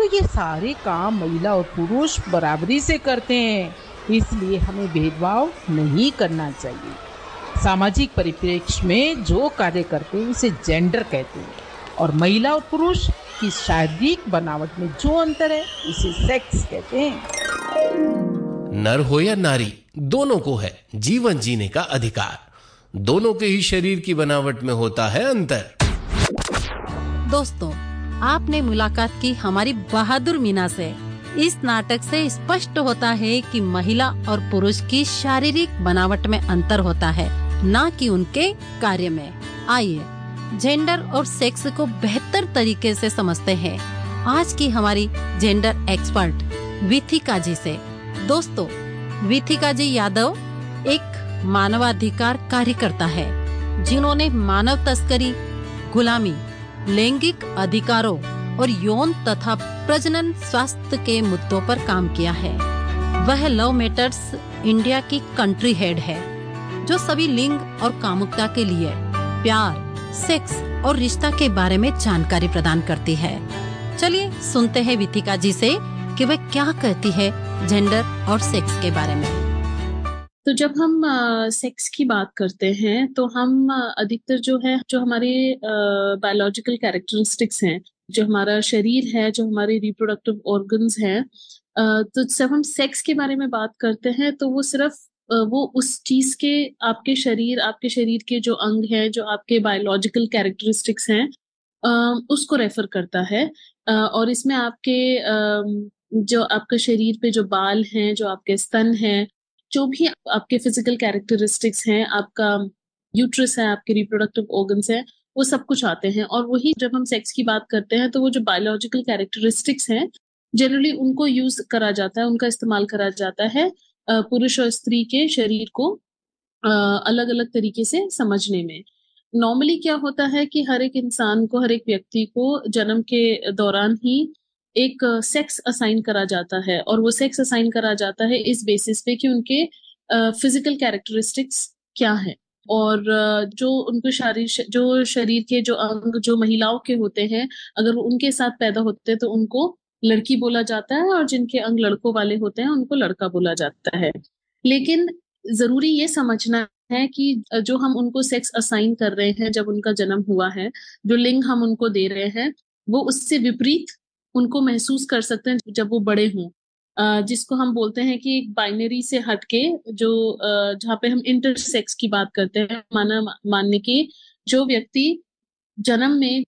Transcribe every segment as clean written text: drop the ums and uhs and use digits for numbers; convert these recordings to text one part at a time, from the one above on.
ये सारे काम महिला और पुरुष बराबरी से करते हैं, इसलिए हमें भेदभाव नहीं करना चाहिए। सामाजिक परिप्रेक्ष्य में जो कार्य करते हैं उसे जेंडर कहते हैं, और महिला और पुरुष की शारीरिक बनावट में जो अंतर है उसे सेक्स कहते हैं। नर हो या नारी, दोनों को है जीवन जीने का अधिकार। दोनों के ही शरीर की बनावट में होता है अंतर। दोस्तों, आपने मुलाकात की हमारी बहादुर मीना से। इस नाटक से स्पष्ट होता है कि महिला और पुरुष की शारीरिक बनावट में अंतर होता है, न कि उनके कार्य में। आइए जेंडर और सेक्स को बेहतर तरीके से समझते हैं आज की हमारी जेंडर एक्सपर्ट विथिका जी से। दोस्तों, विथिका जी यादव एक मानवाधिकार कार्यकर्ता है, जिन्होंने मानव तस्करी, गुलामी, लैंगिक अधिकारों और यौन तथा प्रजनन स्वास्थ्य के मुद्दों पर काम किया है। वह लव मैटर्स इंडिया की कंट्री हेड है, जो सभी लिंग और कामुकता के लिए प्यार, सेक्स और रिश्ता के बारे में जानकारी प्रदान करती है। चलिए सुनते हैं विथिका जी से कि वह क्या कहती है जेंडर और सेक्स के बारे में। तो जब हम सेक्स की बात करते हैं तो हम अधिकतर जो हमारे बायोलॉजिकल कैरेक्टरिस्टिक्स हैं, जो हमारा शरीर है, जो हमारे रिप्रोडक्टिव ऑर्गन्स हैं, तो जब हम सेक्स के बारे में बात करते हैं तो वो सिर्फ वो उस चीज के आपके शरीर के जो अंग हैं, जो आपके बायोलॉजिकल कैरेक्टरिस्टिक्स हैं, उसको रेफर करता है। और इसमें आपके जो आपके शरीर पे जो बाल हैं, जो आपके स्तन हैं, जो भी आपके फिजिकल कैरेक्टरिस्टिक्स हैं, आपका यूट्रस है, आपके रिप्रोडक्टिव ऑर्गन्स हैं, वो सब कुछ आते हैं। और वही जब हम सेक्स की बात करते हैं तो वो जो बायोलॉजिकल कैरेक्टरिस्टिक्स हैं, जनरली उनको यूज करा जाता है, उनका इस्तेमाल करा जाता है पुरुष और स्त्री के शरीर को अलग अलग तरीके से समझने में। नॉर्मली क्या होता है कि हर एक इंसान को, हर एक व्यक्ति को जन्म के दौरान ही एक सेक्स असाइन करा जाता है, और वो सेक्स असाइन करा जाता है इस बेसिस पे कि उनके फिजिकल कैरेक्टरिस्टिक्स क्या है, और जो उनको जो शरीर के जो अंग जो महिलाओं के होते हैं, अगर वो उनके साथ पैदा होते हैं तो उनको लड़की बोला जाता है, और जिनके अंग लड़कों वाले होते हैं उनको लड़का बोला जाता है। लेकिन जरूरी ये समझना है कि जो हम उनको सेक्स असाइन कर रहे हैं जब उनका जन्म हुआ है, जो लिंग हम उनको दे रहे हैं, वो उससे विपरीत उनको महसूस कर सकते हैं जब वो बड़े हों। जिसको हम बोलते हैं कि बाइनरी से हटके जो जहाँ पे हम इंटरसेक्स की बात करते हैं, मानने की जो व्यक्ति जन्म में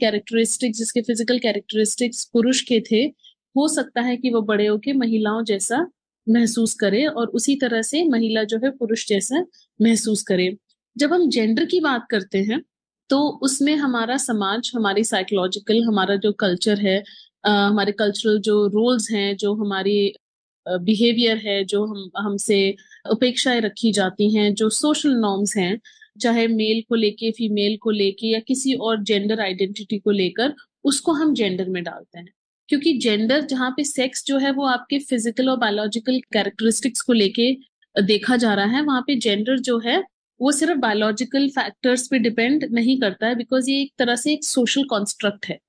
जिसके फिजिकल कैरेक्टरिस्टिक्स पुरुष के थे, हो सकता है कि वो बड़े होके महिलाओं जैसा महसूस करे, और उसी तरह से महिला जो है पुरुष जैसा महसूस करे। जब हम जेंडर की बात करते हैं तो उसमें हमारा समाज, हमारी साइकोलॉजिकल, हमारा जो कल्चर है, हमारे कल्चरल जो रोल्स हैं, जो हमारी बिहेवियर है, जो हमसे अपेक्षाएं रखी जाती हैं, जो सोशल नॉर्म्स हैं, चाहे मेल को लेके, फीमेल को लेके, या किसी और जेंडर आइडेंटिटी को लेकर, उसको हम जेंडर में डालते हैं। क्योंकि जेंडर, जहाँ पे सेक्स जो है वो आपके फिजिकल और बायोलॉजिकल कैरेक्टरिस्टिक्स को लेके देखा जा रहा है, वहां पे जेंडर जो है वो सिर्फ बायोलॉजिकल फैक्टर्स पे डिपेंड नहीं करता है, बिकॉज ये एक तरह से एक सोशल कॉन्स्ट्रक्ट है।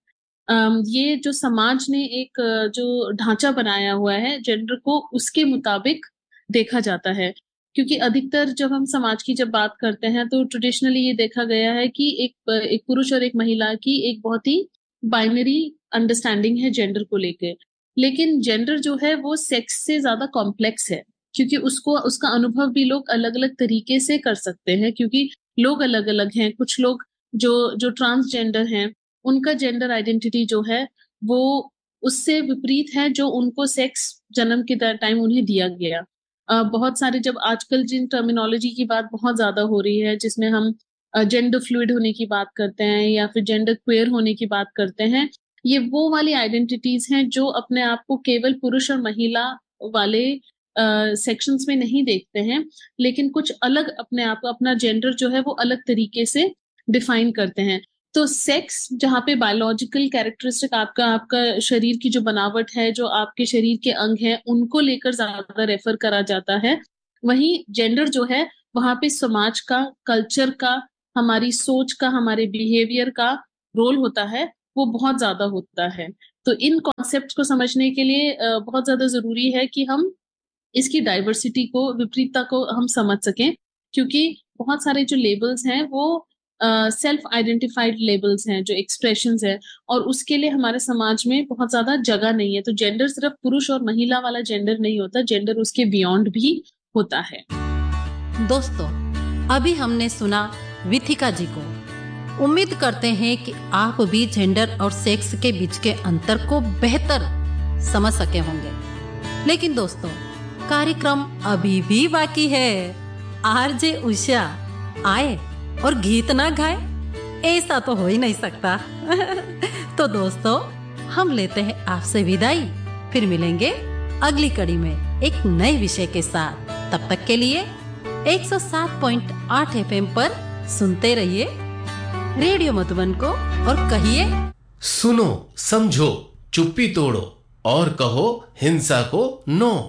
ये जो समाज ने एक जो ढांचा बनाया हुआ है जेंडर को, उसके मुताबिक देखा जाता है। क्योंकि अधिकतर जब हम समाज की जब बात करते हैं तो ट्रेडिशनली ये देखा गया है कि एक पुरुष और एक महिला की एक बहुत ही बाइनरी अंडरस्टैंडिंग है जेंडर को लेके। लेकिन जेंडर जो है वो सेक्स से ज्यादा कॉम्प्लेक्स है, क्योंकि उसका अनुभव भी लोग अलग अलग तरीके से कर सकते हैं, क्योंकि लोग अलग अलग हैं। कुछ लोग जो जो ट्रांसजेंडर हैं, उनका जेंडर आइडेंटिटी जो है वो उससे विपरीत है जो उनको सेक्स जन्म के टाइम उन्हें दिया गया। बहुत सारे, जब आजकल जिन टर्मिनोलॉजी की बात बहुत ज्यादा हो रही है, जिसमें हम जेंडर फ्लूइड होने की बात करते हैं या फिर जेंडर क्वेयर होने की बात करते हैं, ये वो वाली आइडेंटिटीज हैं जो अपने आप को केवल पुरुष और महिला वाले सेक्शंस में नहीं देखते हैं, लेकिन कुछ अलग अपने आप को, अपना जेंडर जो है वो अलग तरीके से डिफाइन करते हैं। तो सेक्स, जहाँ पे बायोलॉजिकल कैरेक्टरिस्टिक, आपका आपका शरीर की जो बनावट है, जो आपके शरीर के अंग हैं, उनको लेकर ज्यादा रेफर करा जाता है। वहीं जेंडर जो है वहां पे समाज का, कल्चर का, हमारी सोच का, हमारे बिहेवियर का रोल होता है, वो बहुत ज्यादा होता है। तो इन कॉन्सेप्ट को समझने के लिए बहुत ज्यादा जरूरी है कि हम इसकी डाइवर्सिटी को, विपरीतता को हम समझ सकें, क्योंकि बहुत सारे जो लेबल्स हैं वो सेल्फ आइडेंटिफाइड लेबल्स हैं, जो एक्सप्रेशंस है, और उसके लिए हमारे समाज में बहुत ज्यादा जगह नहीं है। तो जेंडर सिर्फ पुरुष और महिला वाला जेंडर नहीं होता, जेंडर उसके बियॉन्ड भी होता है। दोस्तों, अभी हमने सुना विथिका जी को। उम्मीद करते हैं कि आप भी जेंडर और सेक्स के बीच के अंतर को बेहतर समझ सके होंगे। लेकिन दोस्तों, कार्यक्रम अभी भी बाकी है। आरजे उषा आए और गीत ना गाए, ऐसा तो हो ही नहीं सकता। तो दोस्तों, हम लेते हैं आपसे विदाई। फिर मिलेंगे अगली कड़ी में एक नए विषय के साथ। तब तक के लिए 107.8 FM पर सुनते रहिए रेडियो मधुबन को और कहिए, सुनो, समझो, चुप्पी तोड़ो और कहो हिंसा को नो।